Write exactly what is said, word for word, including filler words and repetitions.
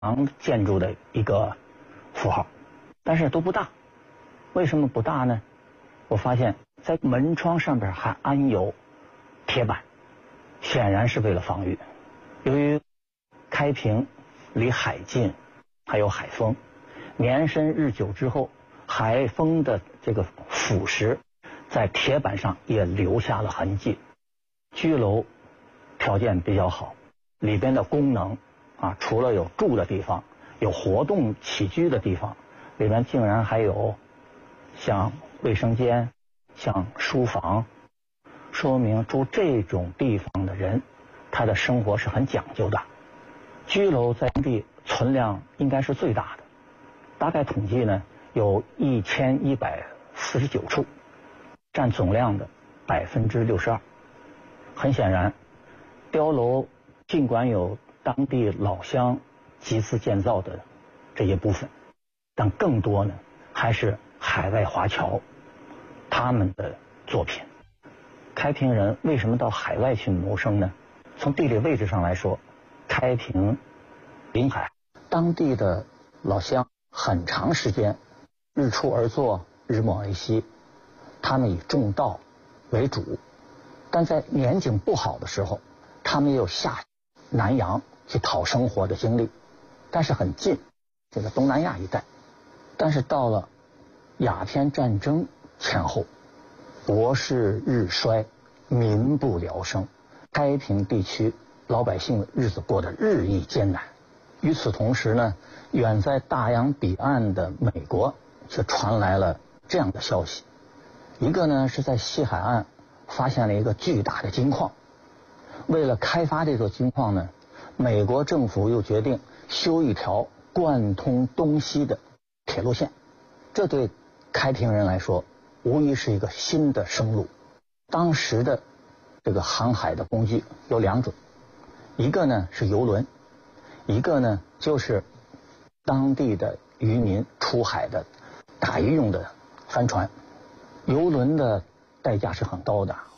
廊建筑的一个符号，但是都不大。为什么不大呢？我发现在门窗上边还安有铁板，显然是为了防御。由于开平离海近，还有海风，年深日久之后，海风的这个腐蚀在铁板上也留下了痕迹。居楼条件比较好，里边的功能啊，除了有住的地方，有活动起居的地方，里面竟然还有像卫生间、像书房，说明住这种地方的人，他的生活是很讲究的。居楼在当地存量应该是最大的，大概统计呢有一千一百四十九处，占总量的百分之六十二。很显然，碉楼尽管有当地老乡集资建造的这一部分，但更多呢还是海外华侨他们的作品。开平人为什么到海外去谋生呢？从地理位置上来说，开平临海，当地的老乡很长时间日出而作，日没而息，他们以种稻为主，但在年景不好的时候，他们也有下南洋去讨生活的经历，但是很近，这个东南亚一带。但是到了鸦片战争前后，国势日衰，民不聊生，开平地区老百姓的日子过得日益艰难。与此同时呢，远在大洋彼岸的美国却传来了这样的消息，一个呢是在西海岸发现了一个巨大的金矿，为了开发这座金矿呢，美国政府又决定修一条贯通东西的铁路线，这对开平人来说无疑是一个新的生路。当时的这个航海的工具有两种，一个呢是游轮，一个呢就是当地的渔民出海的打鱼用的帆船。游轮的代价是很高的，